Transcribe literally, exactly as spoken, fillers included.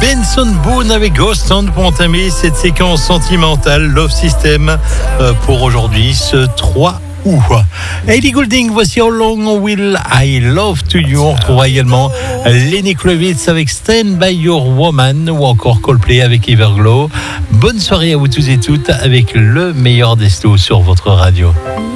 Benson Boone avec Ghost Town pour entamer cette séquence sentimentale Love System euh, pour aujourd'hui, ce trois août. Ellie Goulding, voici How Long Will I Love To You. On retrouvera également Lenny Kravitz avec Stand By Your Woman ou encore Coldplay avec Everglow. Bonne soirée à vous tous et toutes avec le meilleur des slows sur votre radio.